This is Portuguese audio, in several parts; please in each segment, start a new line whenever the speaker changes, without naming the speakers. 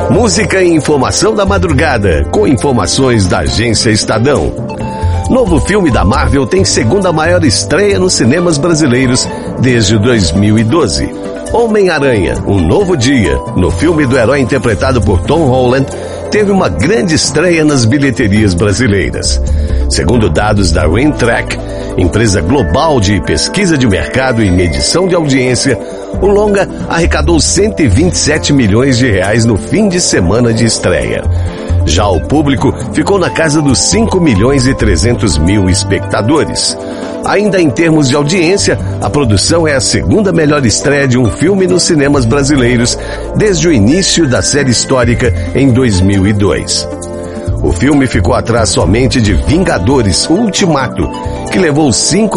Música e informação da madrugada, com informações da Agência Estadão. Novo filme da Marvel tem segunda maior estreia nos cinemas brasileiros desde 2012. Homem-Aranha, Um Novo Dia, no filme do herói interpretado por Tom Holland, teve uma grande estreia nas bilheterias brasileiras. Segundo dados da Raintrack, empresa global de pesquisa de mercado e medição de audiência, o longa arrecadou 127 milhões de reais no fim de semana de estreia. Já o público ficou na casa dos 5 milhões e 300 mil espectadores. Ainda em termos de audiência, a produção é a segunda melhor estreia de um filme nos cinemas brasileiros desde o início da série histórica em 2002. O filme ficou atrás somente de Vingadores Ultimato, que levou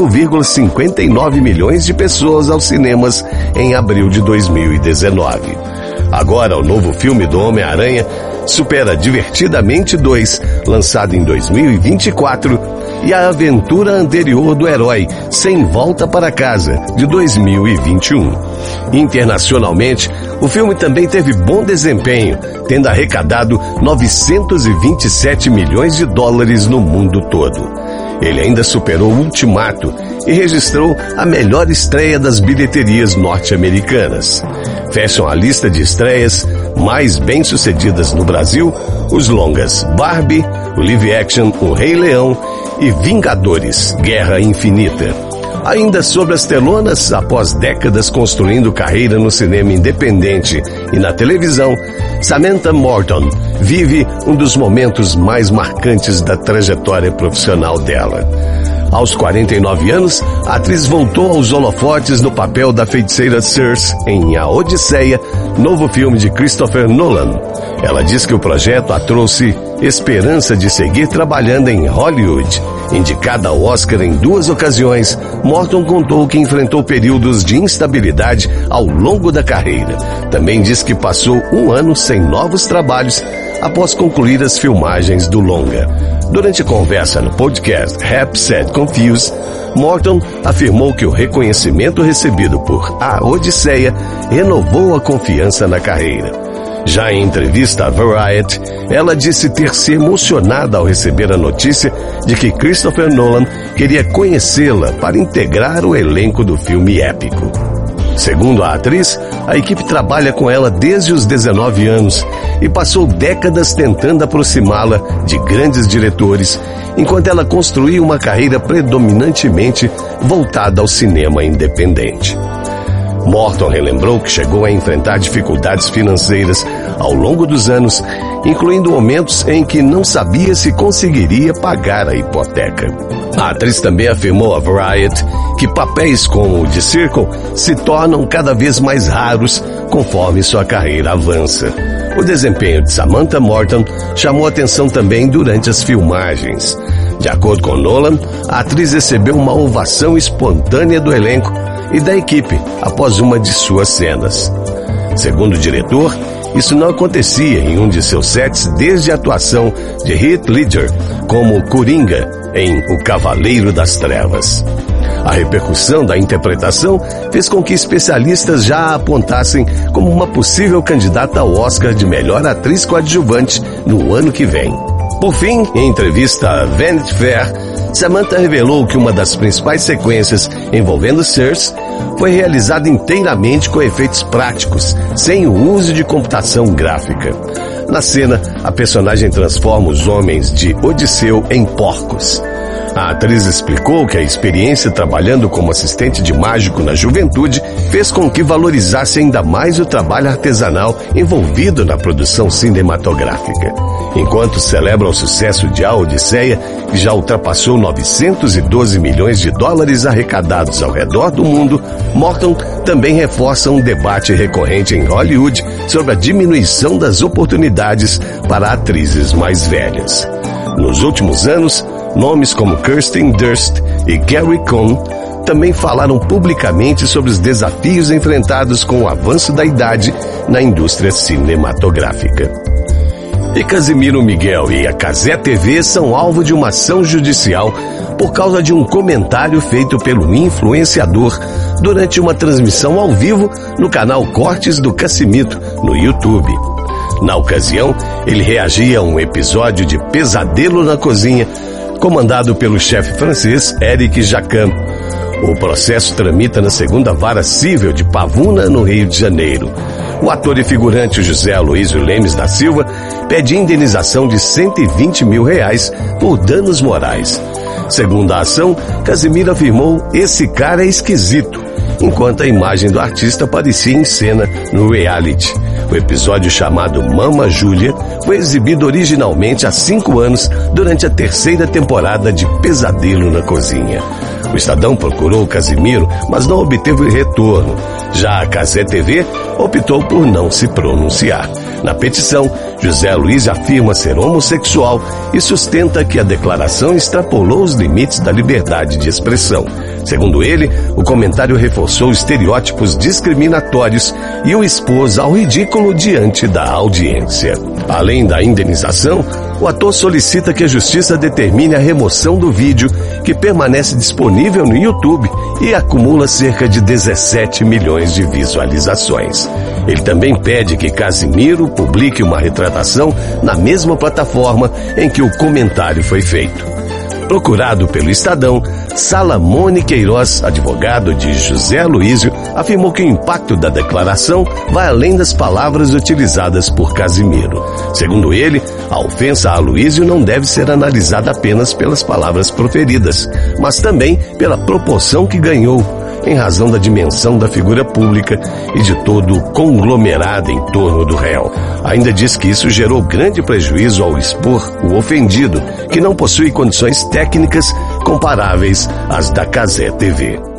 5,59 milhões de pessoas aos cinemas em abril de 2019. Agora, o novo filme do Homem-Aranha supera Divertidamente 2, lançado em 2024, e a aventura anterior do herói, Sem Volta para Casa, de 2021. Internacionalmente, o filme também teve bom desempenho, tendo arrecadado 927 milhões de dólares no mundo todo. Ele ainda superou Ultimato e registrou a melhor estreia das bilheterias norte-americanas. Fecham a lista de estreias mais bem-sucedidas no Brasil os longas Barbie, o live action O Rei Leão e Vingadores, Guerra Infinita. Ainda sobre as telonas, após décadas construindo carreira no cinema independente e na televisão, Samantha Morton vive um dos momentos mais marcantes da trajetória profissional dela. Aos 49 anos, a atriz voltou aos holofotes no papel da feiticeira Circe em A Odisseia, novo filme de Christopher Nolan. Ela diz que o projeto a trouxe esperança de seguir trabalhando em Hollywood. Indicada ao Oscar em 2 ocasiões, Morton contou que enfrentou períodos de instabilidade ao longo da carreira. Também diz que passou 1 ano sem novos trabalhos após concluir as filmagens do longa. Durante conversa no podcast Rap Said Confused, Morton afirmou que o reconhecimento recebido por A Odisseia renovou a confiança na carreira. Já em entrevista à Variety, ela disse ter se emocionado ao receber a notícia de que Christopher Nolan queria conhecê-la para integrar o elenco do filme épico. Segundo a atriz, a equipe trabalha com ela desde os 19 anos e passou décadas tentando aproximá-la de grandes diretores, enquanto ela construiu uma carreira predominantemente voltada ao cinema independente. Morton relembrou que chegou a enfrentar dificuldades financeiras ao longo dos anos, incluindo momentos em que não sabia se conseguiria pagar a hipoteca. A atriz também afirmou à Variety que papéis como o de Circle se tornam cada vez mais raros conforme sua carreira avança. O desempenho de Samantha Morton chamou atenção também durante as filmagens. De acordo com Nolan, a atriz recebeu uma ovação espontânea do elenco e da equipe após uma de suas cenas. Segundo o diretor, isso não acontecia em um de seus sets desde a atuação de Heath Ledger como Coringa em O Cavaleiro das Trevas. A repercussão da interpretação fez com que especialistas já a apontassem como uma possível candidata ao Oscar de melhor atriz coadjuvante no ano que vem. Por fim, em entrevista à Vanity Fair, Samantha revelou que uma das principais sequências envolvendo Circe foi realizada inteiramente com efeitos práticos, sem o uso de computação gráfica. Na cena, a personagem transforma os homens de Odisseu em porcos. A atriz explicou que a experiência trabalhando como assistente de mágico na juventude fez com que valorizasse ainda mais o trabalho artesanal envolvido na produção cinematográfica. Enquanto celebra o sucesso de A Odisseia, que já ultrapassou 912 milhões de dólares arrecadados ao redor do mundo, Morton também reforça um debate recorrente em Hollywood sobre a diminuição das oportunidades para atrizes mais velhas. Nos últimos anos, nomes como Kirsten Dunst e Gary Cohn também falaram publicamente sobre os desafios enfrentados com o avanço da idade na indústria cinematográfica. E Casimiro Miguel e a Cazé TV são alvo de uma ação judicial por causa de um comentário feito pelo influenciador durante uma transmissão ao vivo no canal Cortes do Casimito no YouTube. Na ocasião, ele reagia a um episódio de Pesadelo na Cozinha, comandado pelo chefe francês Eric Jacquin. O processo tramita na 2ª Vara Cível de Pavuna, no Rio de Janeiro. O ator e figurante José Aloísio Lemes da Silva pede indenização de R$120 mil por danos morais. Segundo a ação, Casimiro afirmou: "Esse cara é esquisito", enquanto a imagem do artista aparecia em cena no reality. O episódio, chamado Mama Júlia, foi exibido originalmente há 5 anos durante a 3ª temporada de Pesadelo na Cozinha. O Estadão procurou Casimiro, mas não obteve retorno. Já a Cazé TV optou por não se pronunciar. Na petição, José Luiz afirma ser homossexual e sustenta que a declaração extrapolou os limites da liberdade de expressão. Segundo ele, o comentário reforçou estereótipos discriminatórios e o expôs ao ridículo diante da audiência. Além da indenização, o ator solicita que a justiça determine a remoção do vídeo, que permanece disponível no YouTube e acumula cerca de 17 milhões de visualizações. Ele também pede que Casimiro publique uma retratação na mesma plataforma em que o comentário foi feito. Procurado pelo Estadão, Salamone Queiroz, advogado de José Aloísio, afirmou que o impacto da declaração vai além das palavras utilizadas por Casimiro. Segundo ele, a ofensa a Aloísio não deve ser analisada apenas pelas palavras proferidas, mas também pela proporção que ganhou, em razão da dimensão da figura pública e de todo o conglomerado em torno do réu. Ainda diz que isso gerou grande prejuízo ao expor o ofendido, que não possui condições técnicas comparáveis às da Cazé TV.